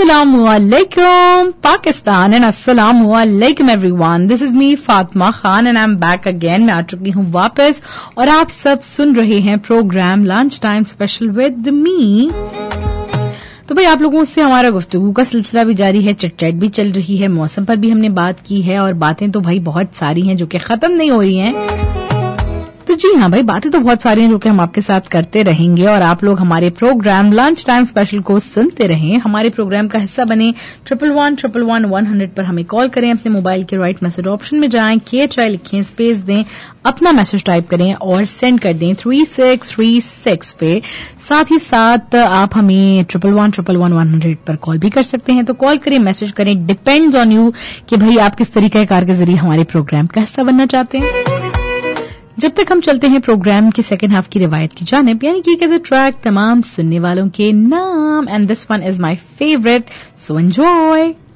Assalamualaikum Pakistan and Assalamualaikum everyone. This is me Fatma Khan and I'm back again. मैं आ चुकी हूँ वापस और आप सब सुन रहे हैं programme lunch time special with me. तो भाई आप लोगों से हमारा गुफ्तगू का सिलसिला भी जारी है, चिट-चैट भी चल रही है, मौसम पर भी हमने बात की है और बातें तो भाई बहुत सारी हैं जो कि खत्म नहीं हो रही हैं. तो जी हाँ भाई, बातें तो बहुत सारी हैं जो कि हम आपके साथ करते रहेंगे और आप लोग हमारे प्रोग्राम लंच टाइम स्पेशल को सुनते रहें. हमारे प्रोग्राम का हिस्सा बने 1111 पर हमें कॉल करें, अपने मोबाइल के राइट मैसेज ऑप्शन में जाएं, KHI लिखें, स्पेस दें, अपना मैसेज टाइप करें और सेंड कर दें 3636 पे. साथ ही साथ आप हमें 1111 पर कॉल भी कर सकते हैं. तो कॉल करें, मैसेज करें, डिपेंड्स ऑन यू कि भाई आप किस तरीके कार के जरिए हमारे प्रोग्राम का हिस्सा बनना चाहते हैं. जब तक हम चलते हैं प्रोग्राम की सेकंड हाफ की रिवायत की जानिब, यानी कि द ट्रैक तमाम सुनने वालों के नाम, and this one is my favourite, so enjoy.